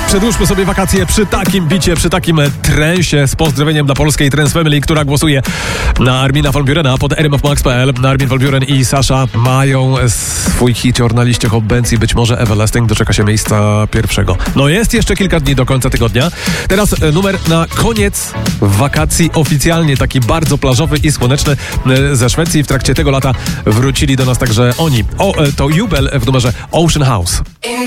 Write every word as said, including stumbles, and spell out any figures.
Przedłużmy sobie wakacje przy takim bicie, przy takim trensie z pozdrowieniem dla polskiej Trance Family, która głosuje na Armina van Burena pod r m f max kropka p l. Armin van Buren i Sasha mają swój hicior na liście Hot Bands i być może Everlasting doczeka się miejsca pierwszego. No jest jeszcze kilka dni do końca tygodnia. Teraz numer na koniec wakacji oficjalnie, taki bardzo plażowy i słoneczny ze Szwecji. W trakcie tego lata wrócili do nas także oni. O, to Jubel w numerze Ocean House.